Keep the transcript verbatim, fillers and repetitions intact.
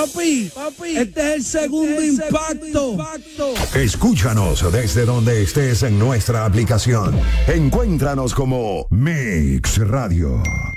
Papi, papi, este es el segundo este es el impacto. Segundo impacto. Escúchanos desde donde estés en nuestra aplicación. Encuéntranos como Mix Radio.